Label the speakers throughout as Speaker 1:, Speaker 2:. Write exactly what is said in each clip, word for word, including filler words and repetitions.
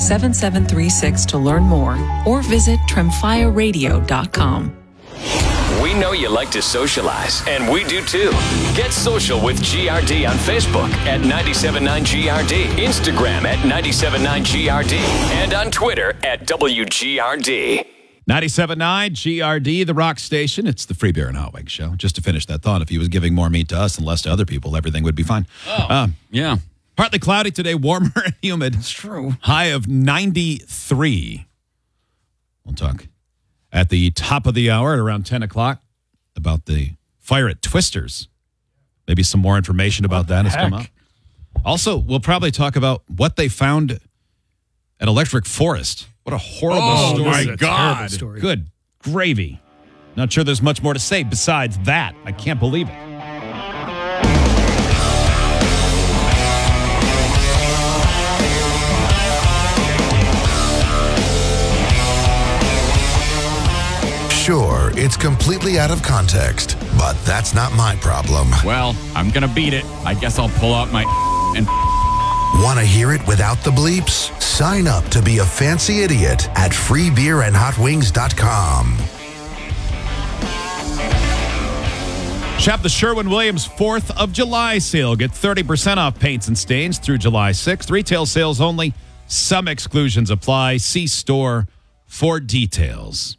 Speaker 1: seven seven three six to learn more or visit tremfya radio dot com.
Speaker 2: We know you like to socialize, and we do too. Get social with G R D on Facebook at nine seven nine G R D, Instagram at nine seven nine G R D, and on Twitter at W G R D.
Speaker 3: ninety-seven point nine G R D, the rock station. It's the Free Beer and Hot Wings show. Just to finish that thought, if he was giving more meat to us and less to other people, everything would be fine.
Speaker 4: Oh,
Speaker 3: um,
Speaker 4: yeah.
Speaker 3: Partly cloudy today, warmer and humid.
Speaker 4: That's true.
Speaker 3: High of ninety-three. We'll talk at the top of the hour at around ten o'clock about the fire at Twisters. Maybe some more information about that has come up. Also, we'll probably talk about what they found at Electric Forest. What a horrible
Speaker 4: Oh,
Speaker 3: story.
Speaker 4: my God.
Speaker 5: Story.
Speaker 3: Good gravy. Not sure there's much more to say besides that. I can't believe it.
Speaker 6: Sure, it's completely out of context, but that's not my problem.
Speaker 4: Well, I'm going to beat it. I guess I'll pull out my and
Speaker 6: Want to hear it without the bleeps? Sign up to be a fancy idiot at free beer and hot wings dot com.
Speaker 3: Shop the Sherwin-Williams fourth of July sale. Get thirty percent off paints and stains through July sixth. Retail sales only. Some exclusions apply. See store for details.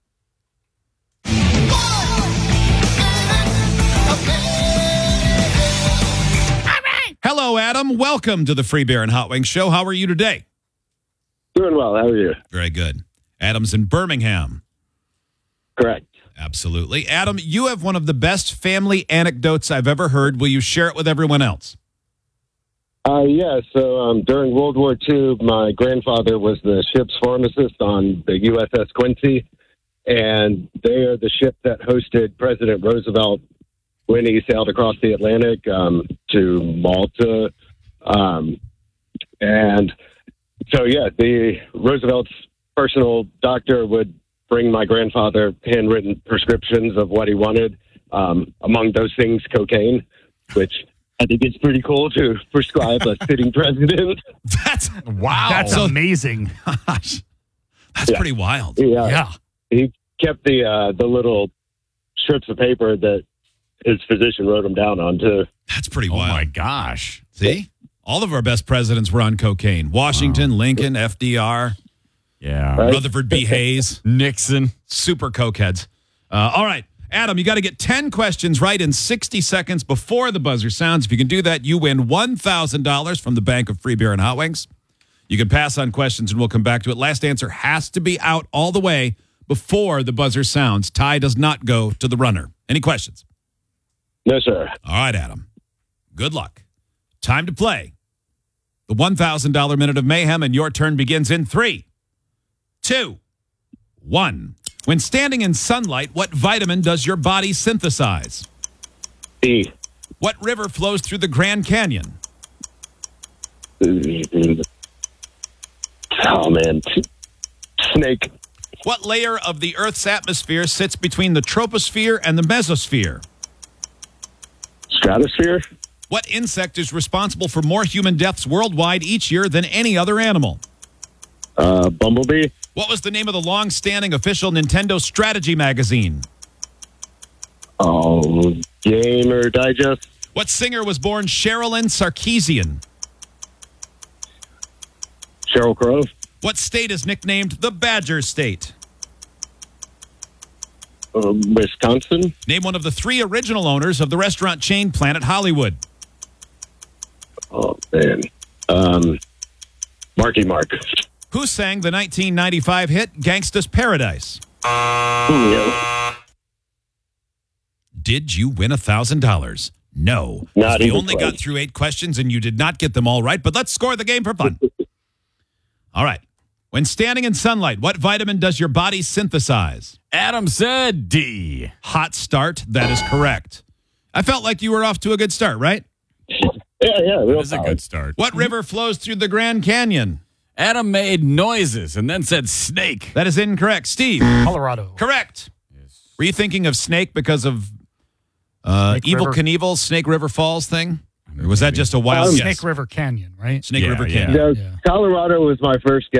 Speaker 3: Hello, Adam. Welcome to the Free Beer and Hot Wings show. How are you today?
Speaker 7: Doing well. How are you?
Speaker 3: Very good. Adam's in Birmingham.
Speaker 7: Correct.
Speaker 3: Absolutely. Adam, you have one of the best family anecdotes I've ever heard. Will you share it with everyone else?
Speaker 7: Uh, yeah, so um, during World War Two, my grandfather was the ship's pharmacist on the U S S Quincy, and they are the ship that hosted President Roosevelt when he sailed across the Atlantic um, to Malta. Um, and so, yeah, the Roosevelt's personal doctor would bring my grandfather handwritten prescriptions of what he wanted. Um, among those things, cocaine, which I think it's pretty cool to prescribe a sitting president.
Speaker 3: That's
Speaker 5: Wow. That's
Speaker 3: So-
Speaker 5: amazing.
Speaker 3: gosh. That's
Speaker 7: Yeah.
Speaker 3: pretty wild.
Speaker 7: Yeah.
Speaker 5: Yeah.
Speaker 7: He kept the uh, the little strips of paper that his physician wrote him down on, too.
Speaker 3: That's pretty
Speaker 4: oh
Speaker 3: wild.
Speaker 4: my gosh.
Speaker 3: See? All of our best presidents were on cocaine. Washington, Lincoln, F D R,
Speaker 4: Yeah.
Speaker 7: Right.
Speaker 3: Rutherford B. Hayes.
Speaker 4: Nixon.
Speaker 3: Super cokeheads. Uh, all right. Adam, you got to get ten questions right in sixty seconds before the buzzer sounds. If you can do that, you win one thousand dollars from the Bank of Free Beer and Hot Wings. You can pass on questions, and we'll come back to it. Last answer has to be out all the way before the buzzer sounds. Tie does not go to the runner. Any questions?
Speaker 7: No, sir.
Speaker 3: All right, Adam. Good luck. Time to play. The one thousand dollars Minute of Mayhem, and your turn begins in three, two, one. When standing in sunlight, what vitamin does your body synthesize?
Speaker 7: D.
Speaker 3: What river flows through the Grand Canyon?
Speaker 7: Oh, man. Snake.
Speaker 3: What layer of the Earth's atmosphere sits between the troposphere and the mesosphere?
Speaker 7: Stratosphere.
Speaker 3: What insect is responsible for more human deaths worldwide each year than any other animal?
Speaker 7: Uh, Bumblebee.
Speaker 3: What was the name of the long-standing official Nintendo strategy magazine?
Speaker 7: Oh, Gamer Digest.
Speaker 3: What singer was born Sherilyn Sarkeesian?
Speaker 7: Sheryl Crow.
Speaker 3: What state is nicknamed the Badger State?
Speaker 7: Uh, Wisconsin.
Speaker 3: Name one of the three original owners of the restaurant chain Planet Hollywood.
Speaker 7: Oh, man. Um, Marky Mark.
Speaker 3: Who sang the nineteen ninety-five hit Gangsta's Paradise?
Speaker 7: Julio.
Speaker 3: Did you win one thousand dollars? No.
Speaker 7: Not
Speaker 3: you
Speaker 7: even
Speaker 3: only
Speaker 7: close.
Speaker 3: got through eight questions and you did not get them all right, but let's score the game for fun. All right. When standing in sunlight, what vitamin does your body synthesize?
Speaker 4: Adam said D.
Speaker 3: Hot start. That is correct. I felt like you were off to a good start, right?
Speaker 7: Yeah, yeah. Real
Speaker 4: That's a
Speaker 7: solid.
Speaker 4: good start.
Speaker 3: What river flows through the Grand Canyon?
Speaker 4: Adam made noises and then said snake.
Speaker 3: That is incorrect. Steve.
Speaker 5: Colorado.
Speaker 3: Correct. Were you thinking of Snake because of uh,
Speaker 5: Snake
Speaker 3: Evil
Speaker 5: River.
Speaker 3: Knievel's Snake River Falls thing? Or was that just a wild
Speaker 7: Um,
Speaker 3: guess?
Speaker 5: Snake River Canyon, right?
Speaker 3: Snake
Speaker 4: Yeah,
Speaker 3: River
Speaker 4: yeah.
Speaker 3: Canyon.
Speaker 7: Yeah,
Speaker 5: Yeah.
Speaker 7: Colorado was my first guess.